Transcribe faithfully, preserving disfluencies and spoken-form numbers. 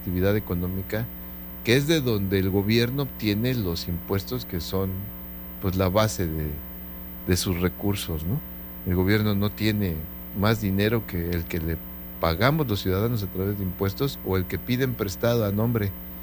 actividad económica, que es de donde el gobierno obtiene los impuestos que son pues la base de, de sus recursos, ¿no? El gobierno no tiene más dinero que el que le pagamos los ciudadanos a través de impuestos o el que piden prestado a nombre